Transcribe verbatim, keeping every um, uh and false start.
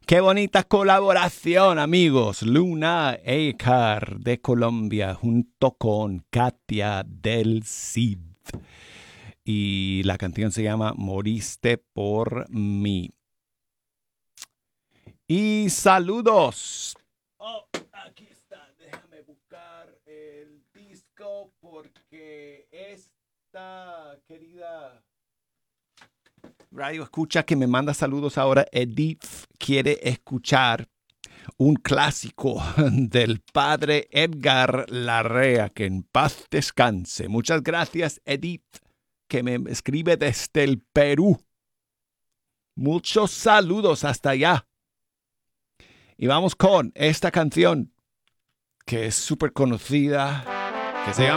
Qué bonita colaboración, amigos. Luna Ekar de Colombia junto con Katia del Cid. Y la canción se llama Moriste por mí. Y saludos. Oh, aquí está. Déjame buscar el disco porque esta querida radio escucha que me manda saludos ahora, Edith, quiere escuchar un clásico del padre Edgar Larrea, que en paz descanse. Muchas gracias, Edith, que me escribe desde el Perú. Muchos saludos hasta allá. Y vamos con esta canción que es súper conocida, que se llama